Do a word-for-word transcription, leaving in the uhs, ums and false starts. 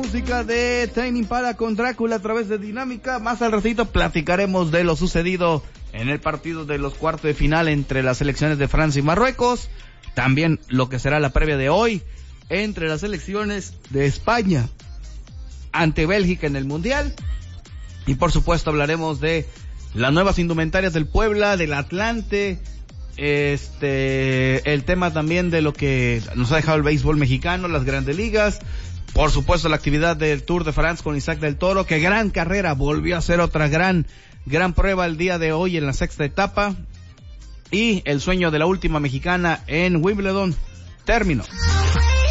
música de Tame Impala con Drácula a través de Dinámica. Más al ratito platicaremos de lo sucedido en el partido de los cuartos de final entre las selecciones de Francia y Marruecos. También lo que será la previa de hoy entre las selecciones de España ante Bélgica en el Mundial. Y por supuesto hablaremos de las nuevas indumentarias del Puebla, del Atlante, este, el tema también de lo que nos ha dejado el béisbol mexicano, las grandes ligas, por supuesto la actividad del Tour de France con Isaac del Toro, que gran carrera, volvió a ser otra gran, gran prueba el día de hoy en la sexta etapa, y el sueño de la última mexicana en Wimbledon terminó.